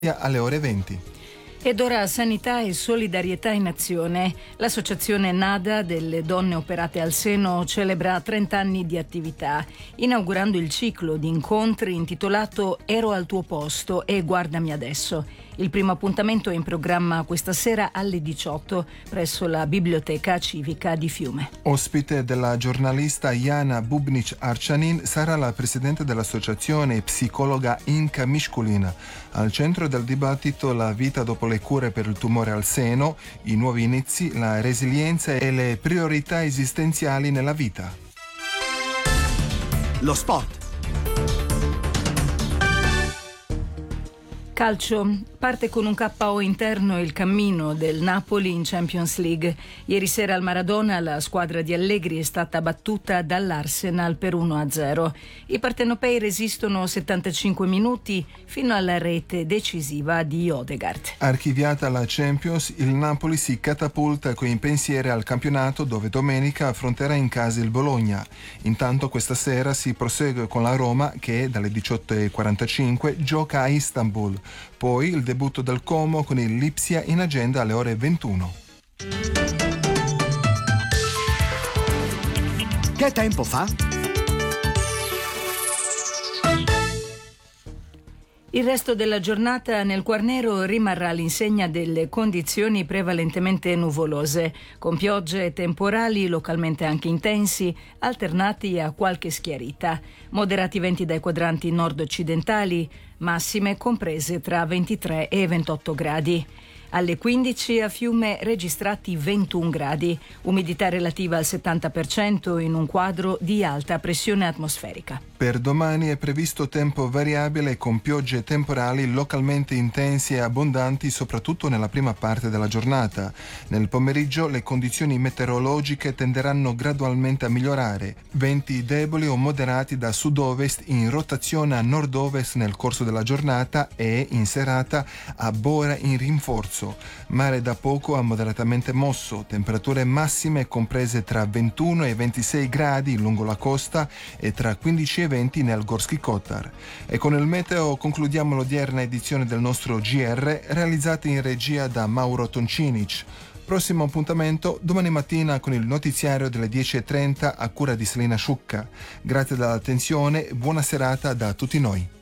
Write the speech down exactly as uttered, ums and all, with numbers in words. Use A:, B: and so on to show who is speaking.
A: alle ore venti.
B: Ed ora Sanità e Solidarietà in Azione. L'associazione NADA delle donne operate al seno celebra trenta anni di attività, inaugurando il ciclo di incontri intitolato Ero al tuo posto e guardami adesso. Il primo appuntamento è in programma questa sera alle diciotto presso la Biblioteca Civica di Fiume.
A: Ospite della giornalista Jana Bubnic-Arčanin sarà la presidente dell'associazione psicologa Inka Miškulina. Al centro del dibattito la vita dopo le cure per il tumore al seno, i nuovi inizi, la resilienza e le priorità esistenziali nella vita.
C: Lo sport.
B: Calcio. Parte con un K O interno il cammino del Napoli in Champions League. Ieri sera al Maradona la squadra di Allegri è stata battuta dall'Arsenal per uno a zero. I partenopei resistono settantacinque minuti fino alla rete decisiva di Odegaard.
A: Archiviata la Champions, il Napoli si catapulta con i pensieri al campionato, dove domenica affronterà in casa il Bologna. Intanto questa sera si prosegue con la Roma che dalle diciotto e quarantacinque gioca a Istanbul. Poi il debutto del Como con il Lipsia in agenda alle ore ventuno.
C: Che tempo fa?
B: Il resto della giornata nel Quarnero rimarrà all'insegna delle condizioni prevalentemente nuvolose, con piogge e temporali localmente anche intensi, alternati a qualche schiarita. Moderati venti dai quadranti nord-occidentali, massime comprese tra ventitré e ventotto gradi. Alle quindici a Fiume registrati ventuno gradi, umidità relativa al settanta per cento in un quadro di alta pressione atmosferica.
A: Per domani è previsto tempo variabile con piogge temporali localmente intensi e abbondanti soprattutto nella prima parte della giornata. Nel pomeriggio le condizioni meteorologiche tenderanno gradualmente a migliorare. Venti deboli o moderati da sud-ovest in rotazione a nord-ovest nel corso della giornata e in serata a Bora in rinforzo. Mare da poco a moderatamente mosso, temperature massime comprese tra ventuno e ventisei gradi lungo la costa e tra quindici e venti nel Gorski Kotar. E con il meteo concludiamo l'odierna edizione del nostro G R, realizzata in regia da Mauro Toncinic. Prossimo appuntamento domani mattina con il notiziario delle dieci e trenta a cura di Selina Sciucca. Grazie dell'attenzione e buona serata da tutti noi.